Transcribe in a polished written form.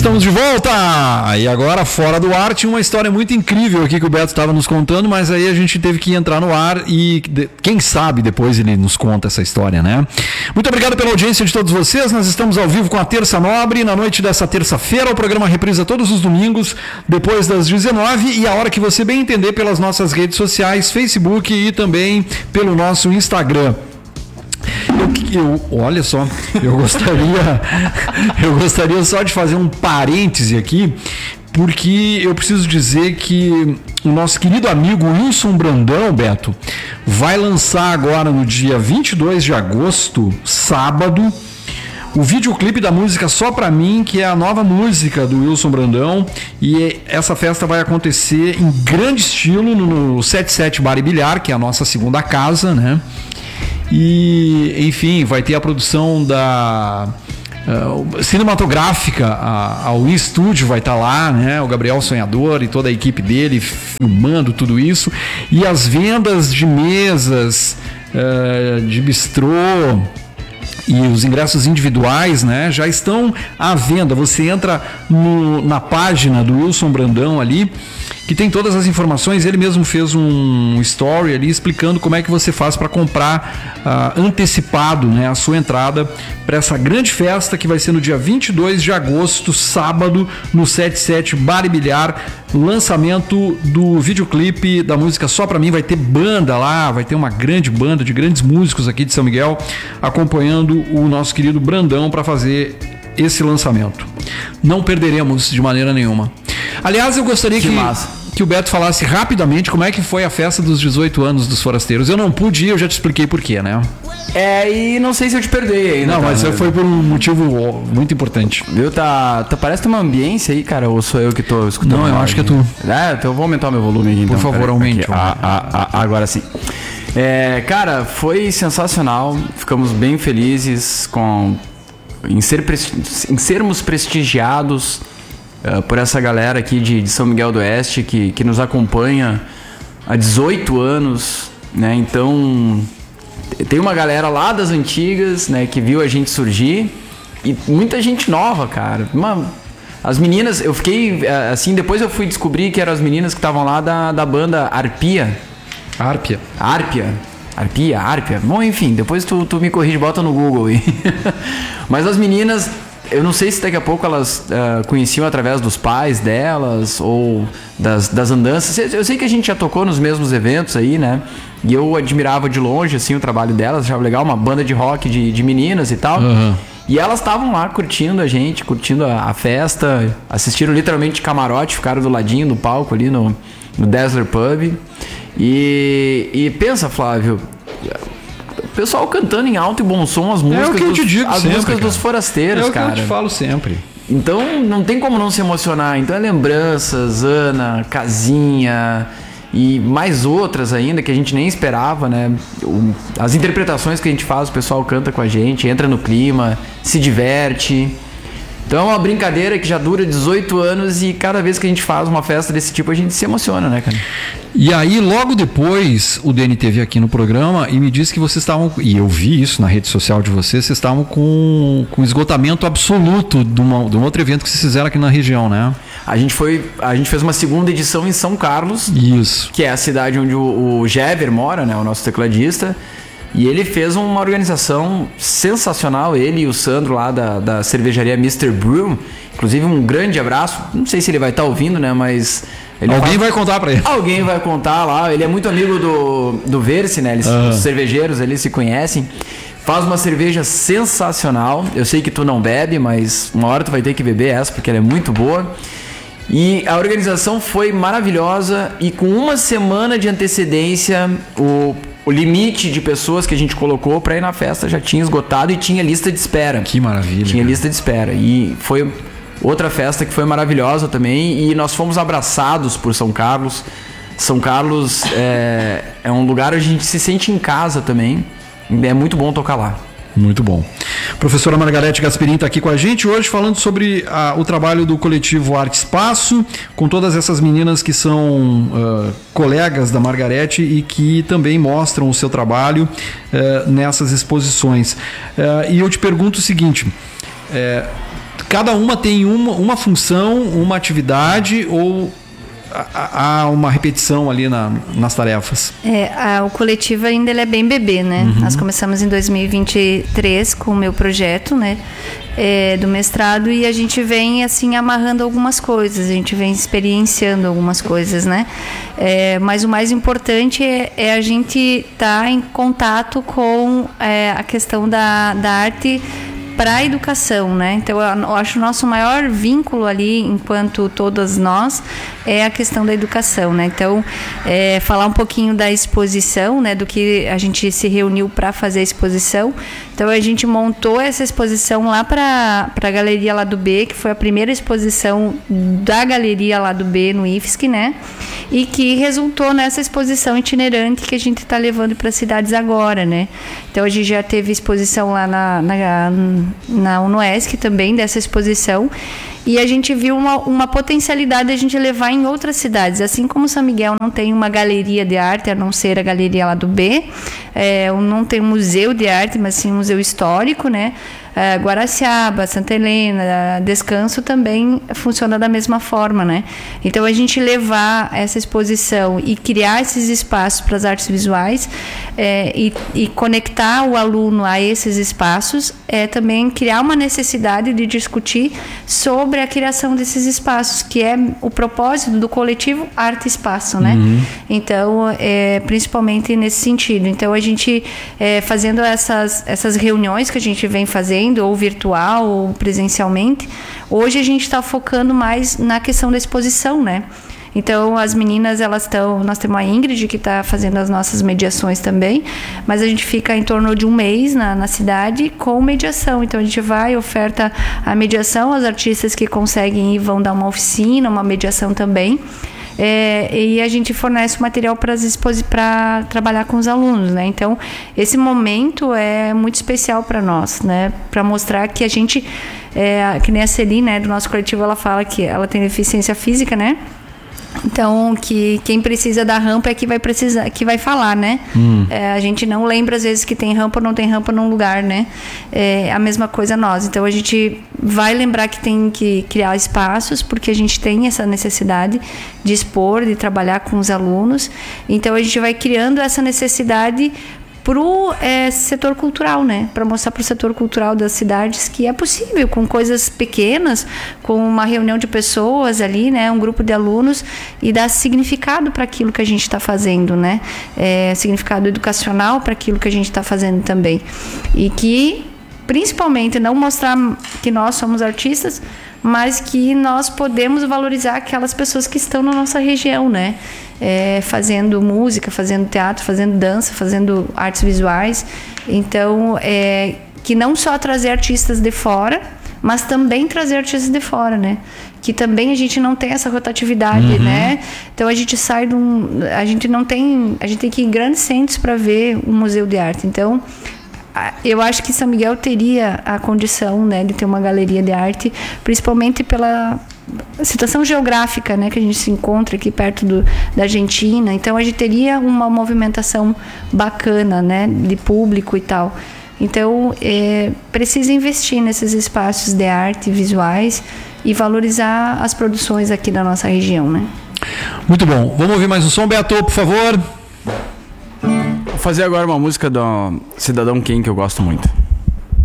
Estamos de volta! E agora, fora do ar, tinha uma história muito incrível aqui que o Beto estava nos contando, mas aí a gente teve que entrar no ar e quem sabe depois ele nos conta essa história, né? Muito obrigado pela audiência de todos vocês. Nós estamos ao vivo com a Terça Nobre, na noite dessa terça-feira. O programa reprisa todos os domingos, depois das 19h, e a hora que você bem entender, pelas nossas redes sociais, Facebook e também pelo nosso Instagram. Olha só, eu gostaria só de fazer um parêntese aqui, porque eu preciso dizer que o nosso querido amigo Wilson Brandão, Beto, vai lançar agora no dia 22 de agosto, sábado, o videoclipe da música Só Pra Mim, que é a nova música do Wilson Brandão, e essa festa vai acontecer em grande estilo no 77 Bar e Bilhar, que é a nossa segunda casa, né? E, enfim, vai ter a produção da cinematográfica, o estúdio vai estar lá, né? O Gabriel Sonhador e toda a equipe dele filmando tudo isso. E as vendas de mesas, de bistrô e os ingressos individuais, né, já estão à venda. Você entra na página do Wilson Brandão ali, que tem todas as informações. Ele mesmo fez um story ali explicando como é que você faz para comprar antecipado, né, a sua entrada para essa grande festa que vai ser no dia 22 de agosto, sábado, no 77 Bar e Bilhar. Lançamento do videoclipe da música Só Pra Mim. Vai ter banda lá, vai ter uma grande banda de grandes músicos aqui de São Miguel acompanhando o nosso querido Brandão para fazer esse lançamento. Não perderemos de maneira nenhuma. Aliás, eu gostaria que o Beto falasse rapidamente como é que foi a festa dos 18 anos dos Forasteiros. Eu não pude ir, eu já te expliquei por quê, né? E não sei se eu te perdoei ainda. Não, mas foi por um motivo muito importante. Viu? Parece ter uma ambiência aí, cara, ou sou eu que tô escutando? Não, eu acho que é tu. Então eu vou aumentar o meu volume aqui, então. Por favor, aumente. Agora sim. Cara, foi sensacional. Ficamos bem felizes em sermos prestigiados por essa galera aqui de São Miguel do Oeste que nos acompanha há 18 anos, né? Então tem uma galera lá das antigas, né, que viu a gente surgir, e muita gente nova, cara. As meninas, eu fiquei assim, depois eu fui descobrir que eram as meninas que estavam lá da banda Árpia. Bom, enfim, depois tu me corrige, bota no Google aí. Mas as meninas, eu não sei se daqui a pouco elas conheciam através dos pais delas ou das andanças. Eu sei que a gente já tocou nos mesmos eventos aí, né? E eu admirava de longe, assim, o trabalho delas. Achava legal, uma banda de rock de meninas e tal. Uhum. E elas estavam lá curtindo a gente, curtindo a festa. Assistiram literalmente de camarote, ficaram do ladinho do palco ali no Dazzler Pub. E pensa, Flávio, o pessoal cantando em alto e bom som as músicas dos Forasteiros, cara. É o que eu te falo sempre. Então não tem como não se emocionar. Então é lembranças, Ana, Casinha e mais outras ainda que a gente nem esperava, né? As interpretações que a gente faz, o pessoal canta com a gente, entra no clima, se diverte. Então é uma brincadeira que já dura 18 anos e cada vez que a gente faz uma festa desse tipo a gente se emociona, né, cara? E aí, logo depois, o Deni teve aqui no programa e me disse que vocês estavam, e eu vi isso na rede social de vocês estavam com esgotamento absoluto de um outro evento que vocês fizeram aqui na região, né? A gente fez uma segunda edição em São Carlos. Isso. Que é a cidade onde o Jever mora, né, o nosso tecladista. E ele fez uma organização sensacional, ele e o Sandro lá da cervejaria Mr. Brew. Inclusive um grande abraço, não sei se ele vai estar ouvindo, né, mas... Alguém vai contar pra ele. Alguém vai contar lá, ele é muito amigo do Verse, né, os cervejeiros, eles se conhecem. Faz uma cerveja sensacional, eu sei que tu não bebe, mas uma hora tu vai ter que beber essa, porque ela é muito boa. E a organização foi maravilhosa e com uma semana de antecedência, o limite de pessoas que a gente colocou para ir na festa já tinha esgotado e tinha lista de espera. Que maravilha. Tinha lista de espera. E foi outra festa que foi maravilhosa também. E nós fomos abraçados por São Carlos. São Carlos é um lugar onde a gente se sente em casa também. É muito bom tocar lá. Muito bom. Professora Margarete Gasperin está aqui com a gente hoje falando sobre o trabalho do coletivo Arte Espaço, com todas essas meninas que são colegas da Margarete e que também mostram o seu trabalho nessas exposições. E eu te pergunto o seguinte, cada uma tem uma função, uma atividade ou há uma repetição ali nas tarefas? O coletivo ainda ele é bem bebê, né? Nós começamos em 2023 com o meu projeto, né? Do mestrado, e a gente vem assim amarrando algumas coisas, a gente vem experienciando algumas coisas, né? Mas o mais importante é a gente estar em contato com a questão da arte para a educação, né? Então eu acho o nosso maior vínculo ali, enquanto todas nós, é a questão da educação, né? Então falar um pouquinho da exposição, né? Do que a gente se reuniu para fazer a exposição. Então a gente montou essa exposição lá para a Galeria Lado B, que foi a primeira exposição da Galeria Lado B no IFSC, né? E que resultou nessa exposição itinerante que a gente está levando para as cidades agora, né? Então a gente já teve exposição lá na UNOESC também, dessa exposição, e a gente viu uma potencialidade de a gente levar em outras cidades. Assim como São Miguel não tem uma galeria de arte, a não ser a Galeria Lado B, não tem um museu de arte, mas sim um museu histórico, né? Guaraciaba, Santa Helena, Descanso também funciona da mesma forma, né? Então a gente levar essa exposição e criar esses espaços para as artes visuais e conectar o aluno a esses espaços também criar uma necessidade de discutir sobre a criação desses espaços, que é o propósito do coletivo Arte Espaço, né? Então, principalmente nesse sentido. Então a gente fazendo essas reuniões que a gente vem fazendo, ou virtual ou presencialmente, hoje a gente está focando mais na questão da exposição, né? Então as meninas nós temos a Ingrid que está fazendo as nossas mediações também, mas a gente fica em torno de um mês na cidade com mediação. Então a gente vai, oferta a mediação, os artistas que conseguem ir vão dar uma oficina, uma mediação também. E a gente fornece o material para trabalhar com os alunos, né? Então esse momento é muito especial para nós, né? Para mostrar que a gente, que nem a Celine, né, do nosso coletivo, ela fala que ela tem deficiência física, né? Então, que quem precisa da rampa é que vai falar, né? A gente não lembra às vezes que tem rampa ou não tem rampa num lugar, né? A mesma coisa nós. Então a gente vai lembrar que tem que criar espaços, porque a gente tem essa necessidade de expor, de trabalhar com os alunos. Então a gente vai criando essa necessidade para o setor cultural, né? Para mostrar para o setor cultural das cidades que é possível, com coisas pequenas, com uma reunião de pessoas ali, né? Um grupo de alunos, e dar significado para aquilo que a gente está fazendo, né? Significado educacional para aquilo que a gente está fazendo também. E que, principalmente, não mostrar que nós somos artistas, mas que nós podemos valorizar aquelas pessoas que estão na nossa região, né? Fazendo música, fazendo teatro, fazendo dança, fazendo artes visuais. Então, que não só trazer artistas de fora, mas também trazer artistas de fora, né? Que também a gente não tem essa rotatividade, né? Então a gente sai a gente tem que ir em grandes centros para ver um museu de arte. Então, eu acho que São Miguel teria a condição, né, de ter uma galeria de arte, principalmente pela situação geográfica, né, que a gente se encontra aqui perto da Argentina. Então a gente teria uma movimentação bacana, né, de público e tal. Então precisa investir nesses espaços de arte visuais e valorizar as produções aqui da nossa região, né? Muito bom. Vamos ouvir mais um som, Beato, por favor. Vou fazer agora uma música do Cidadão Kane que eu gosto muito.